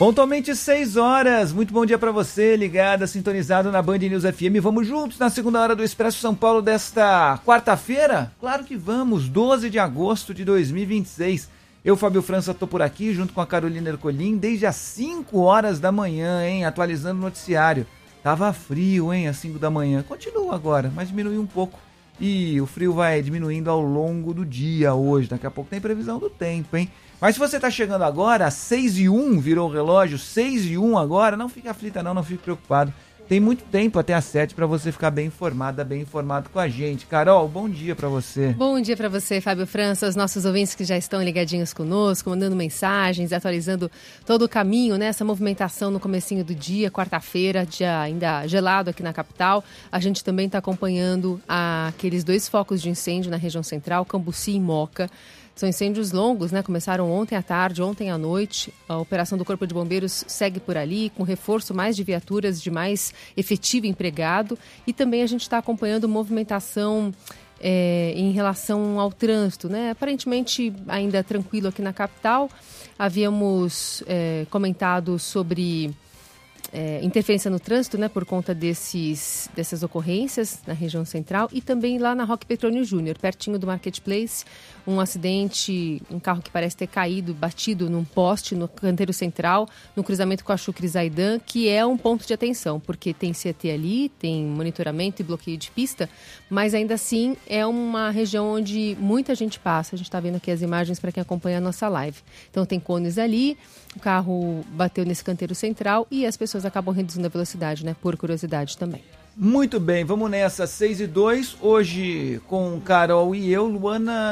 Pontualmente 6 horas, muito bom dia para você, ligado, sintonizado na Band News FM. Vamos juntos na segunda hora do Expresso São Paulo desta quarta-feira? Claro que vamos, 12 de agosto de 2026. Eu, Fábio França, tô por aqui junto com a Carolina Ercolim desde as 5 horas da manhã, hein, atualizando o noticiário. Tava frio, hein, às 5 da manhã. Continua agora, mas diminuiu um pouco. E o frio vai diminuindo ao longo do dia hoje. Daqui a pouco tem previsão do tempo, hein? Mas se você tá chegando agora, 6:01 virou o relógio, 6:01 agora, não fique aflita não fique preocupado. Tem muito tempo até às 7 para você ficar bem informada, bem informado com a gente. Carol, bom dia para você. Bom dia para você, Fábio França, os nossos ouvintes que já estão ligadinhos conosco, mandando mensagens, atualizando todo o caminho, né? Essa movimentação no comecinho do dia, quarta-feira, dia ainda gelado aqui na capital. A gente também está acompanhando aqueles 2 focos de incêndio na região central, Cambuci e Moca. São incêndios longos, né? Começaram ontem à tarde, ontem à noite. A operação do Corpo de Bombeiros segue por ali, com reforço mais de viaturas, de mais efetivo empregado. E também a gente está acompanhando movimentação em relação ao trânsito, né? Aparentemente ainda tranquilo aqui na capital. Havíamos comentado sobre interferência no trânsito, né, por conta dessas ocorrências na região central e também lá na Roque Petrônio Júnior, pertinho do Marketplace, um acidente, um carro que parece ter caído, batido num poste no canteiro central, no cruzamento com a Chucre Zaidan, que é um ponto de atenção, porque tem CT ali, tem monitoramento e bloqueio de pista, mas ainda assim é uma região onde muita gente passa. A gente está vendo aqui as imagens para quem acompanha a nossa live. Então tem cones ali, o carro bateu nesse canteiro central e as pessoas acabam reduzindo a velocidade, né? Por curiosidade também. Muito bem, vamos nessa, 6:02, hoje com Carol e eu, Luana.